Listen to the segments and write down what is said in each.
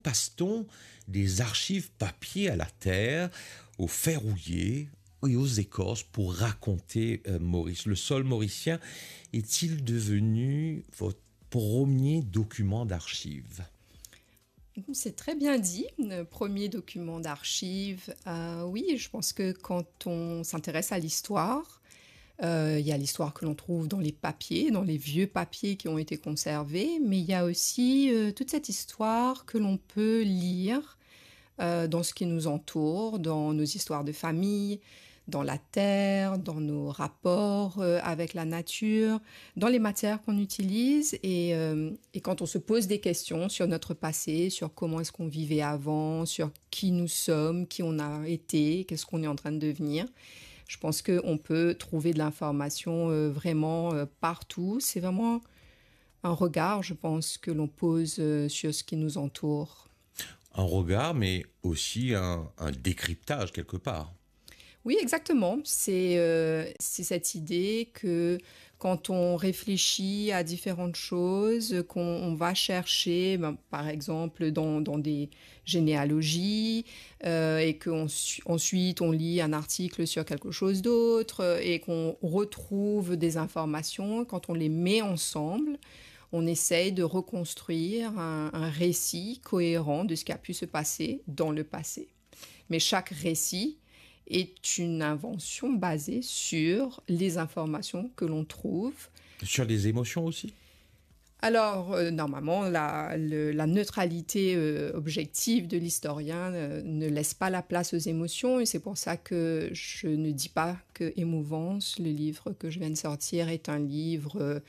passe-t-on des archives papier à la terre, au fer rouillé et aux écorces pour raconter Maurice? Le sol mauricien est-il devenu votre premier document d'archives? C'est très bien dit, le premier document d'archives. Oui, je pense que quand on s'intéresse à l'histoire, il y a l'histoire que l'on trouve dans les papiers, dans les vieux papiers qui ont été conservés, mais il y a aussi toute cette histoire que l'on peut lire dans ce qui nous entoure, dans nos histoires de famille, dans la terre, dans nos rapports avec la nature, dans les matières qu'on utilise. Et quand on se pose des questions sur notre passé, sur comment est-ce qu'on vivait avant, sur qui nous sommes, qui on a été, qu'est-ce qu'on est en train de devenir, je pense qu'on peut trouver de l'information vraiment partout. C'est vraiment un regard, je pense, que l'on pose sur ce qui nous entoure. Un regard, mais aussi un décryptage quelque part. Oui, exactement. C'est cette idée que quand on réfléchit à différentes choses, qu'on va chercher, par exemple, dans des généalogies, et qu'ensuite on lit un article sur quelque chose d'autre, et qu'on retrouve des informations, quand on les met ensemble, on essaye de reconstruire un récit cohérent de ce qui a pu se passer dans le passé. Mais chaque récit est une invention basée sur les informations que l'on trouve. Sur les émotions aussi? Alors, normalement, la neutralité objective de l'historien ne laisse pas la place aux émotions, et c'est pour ça que je ne dis pas que Émouvance, le livre que je viens de sortir, est un livre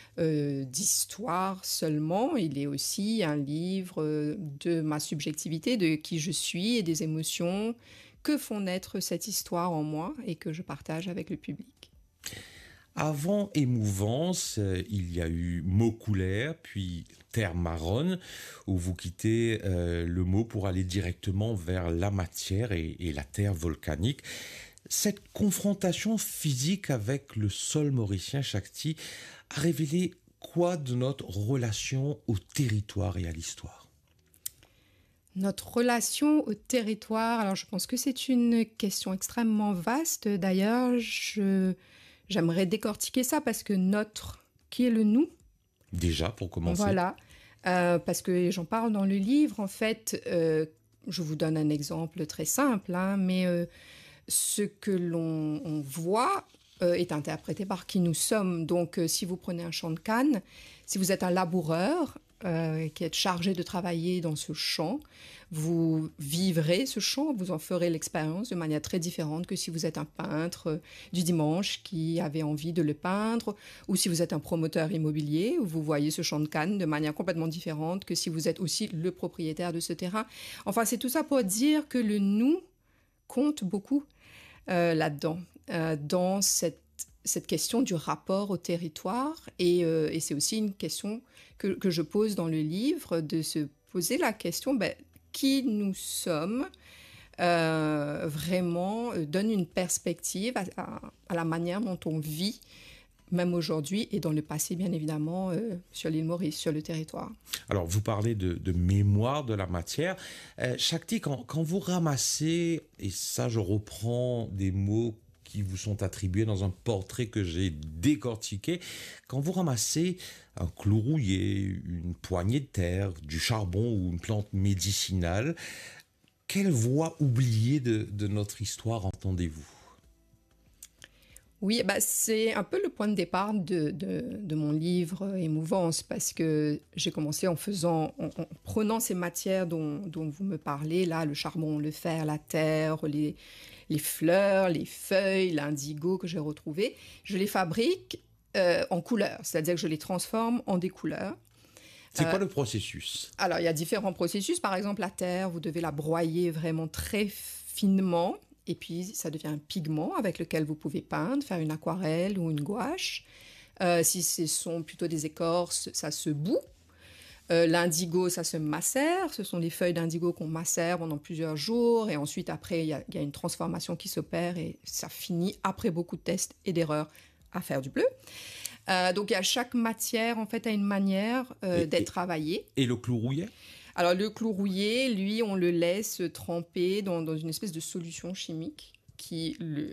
d'histoire seulement. Il est aussi un livre de ma subjectivité, de qui je suis et des émotions que font naître cette histoire en moi et que je partage avec le public. Avant Émouvance, il y a eu Mots couleurs, puis Terre marronne, où vous quittez le mot pour aller directement vers la matière et la terre volcanique. Cette confrontation physique avec le sol mauricien Shakti a révélé quoi de notre relation au territoire et à l'histoire? Notre relation au territoire, alors je pense que c'est une question extrêmement vaste. D'ailleurs, j'aimerais décortiquer ça parce que notre, qui est le nous? Déjà, pour commencer. Voilà, parce que j'en parle dans le livre. En fait, je vous donne un exemple très simple, hein, mais ce que l'on voit est interprété par qui nous sommes. Donc, si vous prenez un champ de canne, si vous êtes un laboureur qui êtes chargé de travailler dans ce champ, vous vivrez ce champ, vous en ferez l'expérience de manière très différente que si vous êtes un peintre du dimanche qui avait envie de le peindre, ou si vous êtes un promoteur immobilier, où vous voyez ce champ de canne de manière complètement différente que si vous êtes aussi le propriétaire de ce terrain. Enfin, c'est tout ça pour dire que le nous compte beaucoup là-dedans, dans cette question du rapport au territoire. Et c'est aussi une question que je pose dans le livre, de se poser la question, qui nous sommes, vraiment donne une perspective à la manière dont on vit, même aujourd'hui et dans le passé, bien évidemment, sur l'île Maurice, sur le territoire. Alors, vous parlez de mémoire de la matière. Shakti, quand vous ramassez, et ça je reprends des mots qui vous sont attribués dans un portrait que j'ai décortiqué, quand vous ramassez un clou rouillé, une poignée de terre, du charbon ou une plante médicinale, quelle voix oubliée de notre histoire entendez-vous? Oui, c'est un peu le point de départ de mon livre Émouvance, parce que j'ai commencé en prenant ces matières dont vous me parlez, là, le charbon, le fer, la terre, les fleurs, les feuilles, l'indigo que j'ai retrouvé, je les fabrique en couleurs, c'est-à-dire que je les transforme en des couleurs. C'est quoi le processus? Alors, il y a différents processus. Par exemple, la terre, vous devez la broyer vraiment très finement. Et puis, ça devient un pigment avec lequel vous pouvez peindre, faire une aquarelle ou une gouache. Si ce sont plutôt des écorces, ça se bout. L'indigo, ça se macère. Ce sont les feuilles d'indigo qu'on macère pendant plusieurs jours. Et ensuite, après, il y a une transformation qui s'opère et ça finit, après beaucoup de tests et d'erreurs, à faire du bleu. Donc, chaque matière, en fait, a une manière d'être travaillée. Et le clou rouillé? Alors le clou rouillé, lui, on le laisse tremper dans une espèce de solution chimique qui